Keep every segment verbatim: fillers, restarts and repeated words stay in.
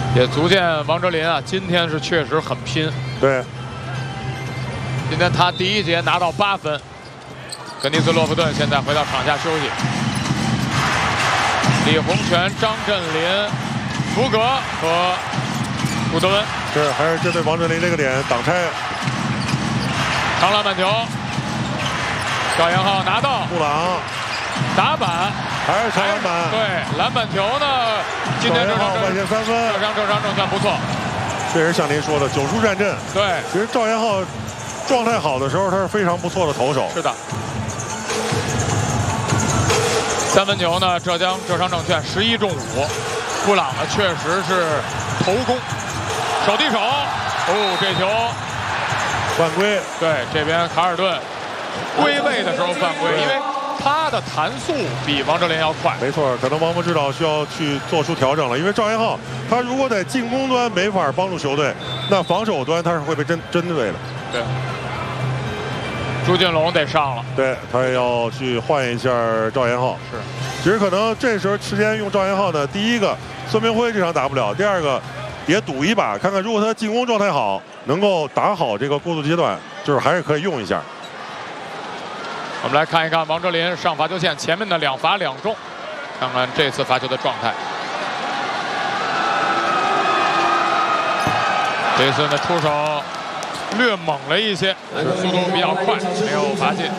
也足见王哲林啊，今天是确实很拼。 对， 今天他第一节拿到八分。格尼斯洛夫顿现在回到场下休息。李洪权、张镇麟、福格和古德温。 是还是针对王哲林这个点挡拆。 长篮板球，赵岩浩拿到。 布朗打板。 还是长篮板， 对篮板球呢？今天这场外线三分， 这场这场正算不错。 确实像您说的，九出战阵。 对， 其实赵岩浩状态好的时候，他是非常不错的投手。 是的。三分球呢？浙江浙商证券十一中五，布朗呢确实是头攻，手递手。哦，这球犯规。 对，这边卡尔顿归位的时候犯规，因为。 他的弹速比王哲林要快， 没错，可能王博指导需要去做出调整了。因为赵岩浩，他如果在进攻端没法帮助球队，那防守端他是会被针针对的。 对，朱俊龙得上了， 对他也要去换一下赵岩浩。 是， 其实可能这时候时间用赵岩浩呢，第一个孙明辉这场打不了，第二个也赌一把，看看如果他进攻状态好，能够打好这个过渡阶段，就是还是可以用一下。 我们来看一看王哲林上罚球线前面的两罚两中，看看这次罚球的状态。这次的出手略猛了一些，但是速度比较快，没有罚进。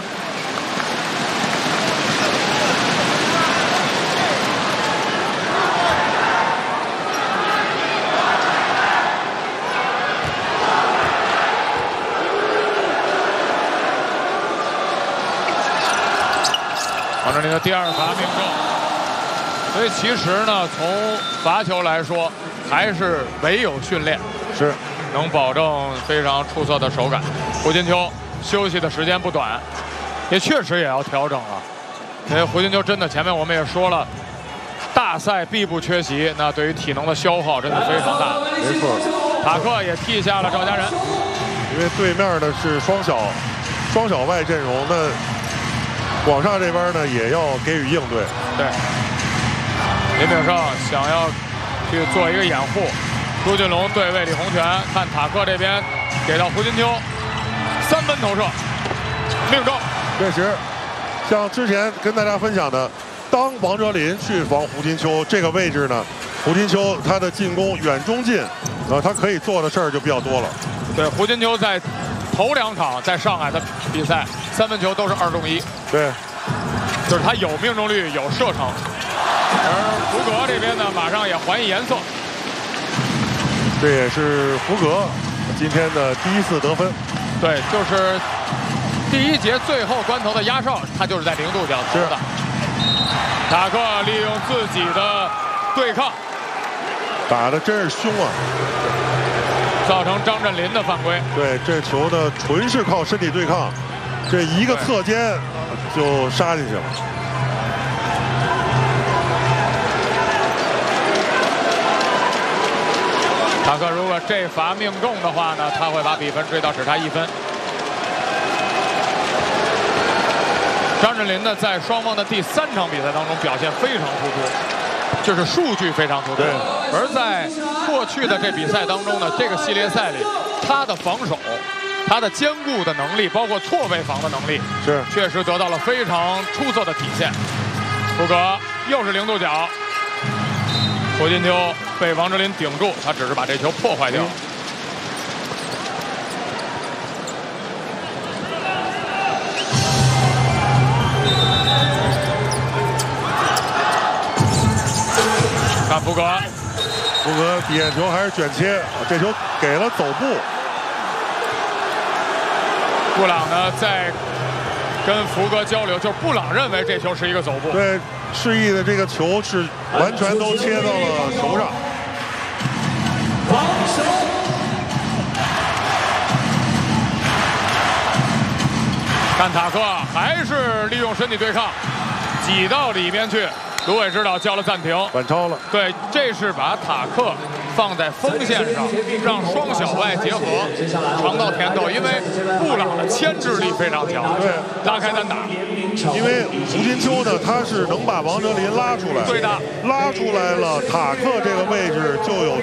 王哲林的第二罚命中，所以其实呢，从罚球来说，还是唯有训练是能保证非常出色的手感。胡金秋休息的时间不短，也确实也要调整了。因为胡金秋真的前面我们也说了，大赛必不缺席，那对于体能的消耗真的非常大。 没错， 塔克也替下了赵家人， 因为对面的是双小双小外阵容，那。 广厦这边呢也要给予应对。 对，林炳胜想要去做一个掩护，朱俊龙对位李洪权，看塔克这边给到胡金秋，三分投射，命中。 确实，像之前跟大家分享的，当王哲林去防胡金秋这个位置呢，胡金秋他的进攻远中近，呃，他可以做的事儿就比较多了。 对，胡金秋在头两场在上海的比赛，三分球都是二中一。 对， 就是他有命中率，有射程。而福格这边呢，马上也还以颜色。 这也是福格今天的第一次得分。 对，就是第一节最后关头的压哨，他就是在零度角投的。塔克利用自己的对抗， 打的真是凶啊！ 造成张镇麟的犯规。 对，这球呢纯是靠身体对抗，这一个侧肩。 就杀进去了。 塔克如果这罚命中的话呢，他会把比分追到只差一分。张镇麟呢，在双方的第三场比赛当中表现非常突出，就是数据非常突出。而在过去的这比赛当中呢，这个系列赛里，他的防守。 他的坚固的能力，包括错位防的能力， 是确实得到了非常出色的体现。福格又是零度角，胡金秋被王哲林顶住，他只是把这球破坏掉。嗯、看福格， 福格点球还是卷切，这球给了走步。 布朗呢，在跟福格交流，就是布朗认为这球是一个走步， 对，示意的这个球是完全都切到了球上。 看塔克还是利用身体对抗，挤到里面去。卢伟指导叫了暂停， 反超了。 对，这是把塔克放在锋线上，让双小外结合，尝到甜头。因为布朗的牵制力非常强， 对， 拉开单打。 因为胡金秋呢，他是能把王哲林拉出来， 对的， 拉出来了，塔克这个位置就有